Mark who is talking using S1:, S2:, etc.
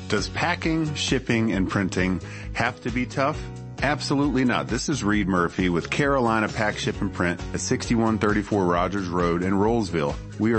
S1: Does packing, shipping, and printing have to be tough? Absolutely not. This is Reed Murphy with Carolina Pack, Ship, and Print at 6134 Rogers Road in Rollsville. We are